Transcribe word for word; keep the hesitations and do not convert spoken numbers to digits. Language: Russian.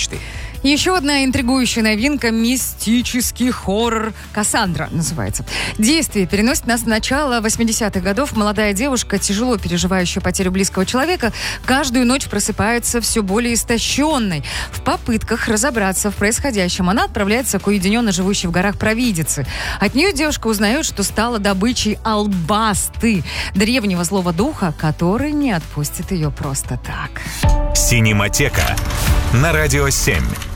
мечты. Еще одна интригующая новинка – мистический хоррор «Кассандра» называется. Действие переносит нас в начало восьмидесятых годов. Молодая девушка, тяжело переживающая потерю близкого человека, каждую ночь просыпается все более истощенной. В попытках разобраться в происходящем она отправляется к уединенно живущей в горах провидице. От нее девушка узнает, что стала добычей албасты, древнего злого духа, который не отпустит ее просто так. Синематека на Радио семь.